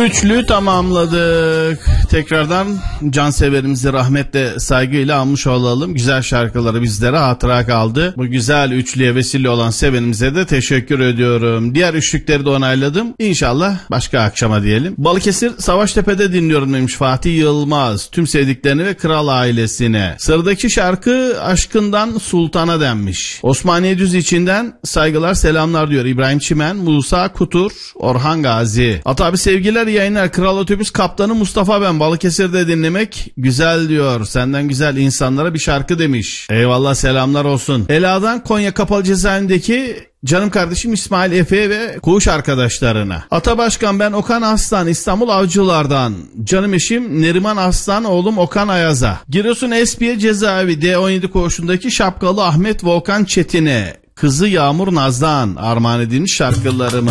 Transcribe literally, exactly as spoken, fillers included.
Üçlü tamamladık. Tekrardan canseverimizi rahmetle, saygıyla almış olalım. Güzel şarkıları bizlere hatıra kaldı. Bu güzel üçlüye vesile olan sevenimize de teşekkür ediyorum. Diğer üçlükleri de onayladım. İnşallah başka akşama diyelim. Balıkesir Savaştepe'de dinliyorum demiş Fatih Yılmaz. Tüm sevdiklerini ve kral ailesine. Sıradaki şarkı Aşkından Sultan'a denmiş. Osmaniye Düz içinden saygılar, selamlar diyor İbrahim Çimen, Musa Kutur, Orhan Gazi. At abi sevgiler, yayınlar. Kral Otobüs Kaptanı Mustafa ben. Balıkesir'de dinlemek güzel diyor. Senden güzel insanlara bir şarkı demiş. Eyvallah, selamlar olsun. Ela'dan Konya Kapalı Cezaevindeki canım kardeşim İsmail Efe ve koğuş arkadaşlarına. Atabaşkan ben Okan Aslan, İstanbul Avcılar'dan. Canım eşim Neriman Aslan, oğlum Okan Ayaz'a. Giresun Espiye Cezaevi D on yedi koğuşundaki Şapkalı Ahmet Volkan Çetin'e. Kızı Yağmur Naz'dan armağan edilmiş şarkılarımız.